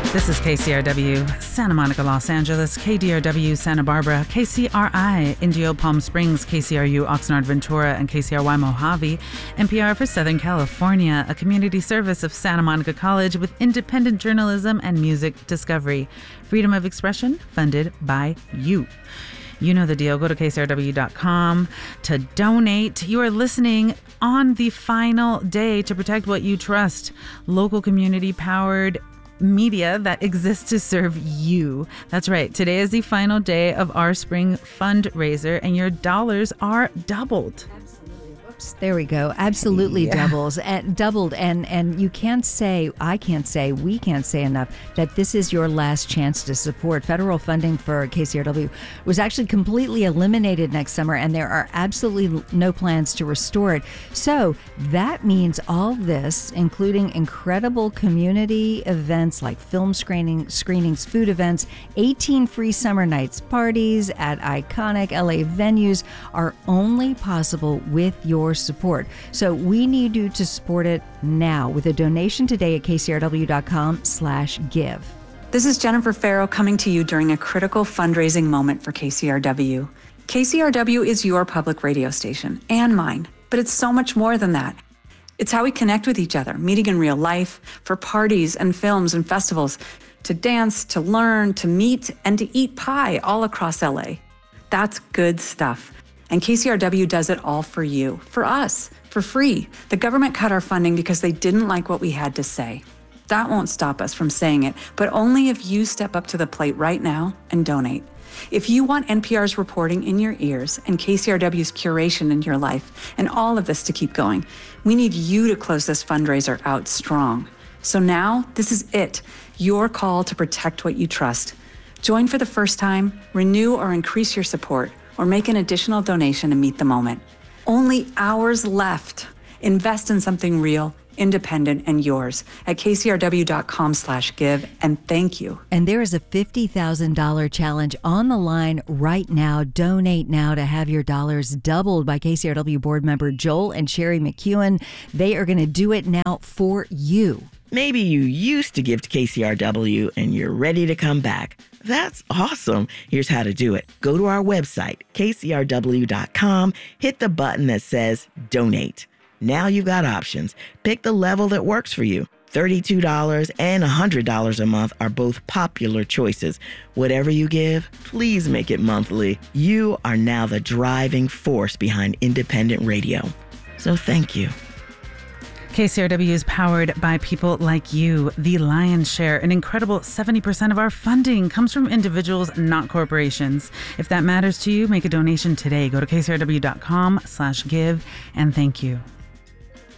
This is KCRW, Santa Monica, Los Angeles, KDRW, Santa Barbara, KCRI, Indio, Palm Springs, KCRU, Oxnard, Ventura, and KCRY, Mojave, NPR for Southern California, a community service of Santa Monica College with independent journalism and music discovery. Freedom of expression, funded by you. You know the deal. Go to KCRW.com to donate. You are listening on the final day to protect what you trust. Local community-powered media that exists to serve you. That's right. Today is the final day of our spring fundraiser, and your dollars are doubled. There we go. Absolutely doubled. And you can't say, I can't say, we can't say enough that this is your last chance to support. Federal funding for KCRW was actually completely eliminated next summer, and there are absolutely no plans to restore it. So that means all this, including incredible community events like film screenings, food events, 18 free summer nights parties at iconic LA venues, are only possible with your support. So we need you to support it now with a donation today at kcrw.com/give. This is Jennifer Farrow coming to you during a critical fundraising moment for KCRW. KCRW is your public radio station and mine, but it's so much more than that. It's how we connect with each other, meeting in real life, for parties and films and festivals, to dance, to learn, to meet, and to eat pie all across LA. That's good stuff. And KCRW does it all for you, for us, for free. The government cut our funding because they didn't like what we had to say. That won't stop us from saying it, but only if you step up to the plate right now and donate. If you want NPR's reporting in your ears and KCRW's curation in your life, and all of this to keep going, we need you to close this fundraiser out strong. So now, this is it, your call to protect what you trust. Join for the first time, renew or increase your support, or make an additional donation to meet the moment. Only hours left. Invest in something real, independent, and yours at kcrw.com/give, and thank you. And there is a $50,000 challenge on the line right now. Donate now to have your dollars doubled by KCRW board member Joel and Sherry McEwen. They are going to do it now for you. Maybe you used to give to KCRW and you're ready to come back. That's awesome. Here's how to do it. Go to our website, kcrw.com, hit the button that says donate. Now you've got options. Pick the level that works for you. $32 and $100 a month are both popular choices. Whatever you give, please make it monthly. You are now the driving force behind independent radio. So thank you. KCRW is powered by people like you. The lion's share, an incredible 70% of our funding, comes from individuals, not corporations. If that matters to you, make a donation today. Go to kcrw.com/give, and thank you.